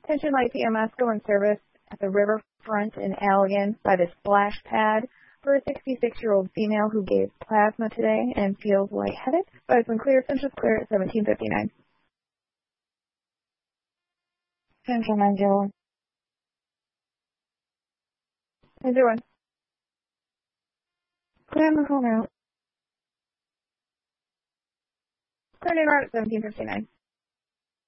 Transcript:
Attention Light PMS go in service at the riverfront in Allegan by the splash pad for a 66-year-old female who gave plasma today and feels lightheaded. But it's been clear, Central's clear at 17:59. Central 901. 901. Clear on the call now. Clear in route at 17:59.